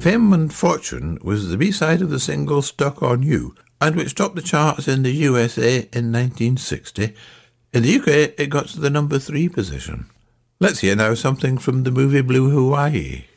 Fame and Fortune was the B-side of the single Stuck on You, and which topped the charts in the USA in 1960. In the UK, it got to the number 3 position. Let's hear now something from the movie Blue Hawaii.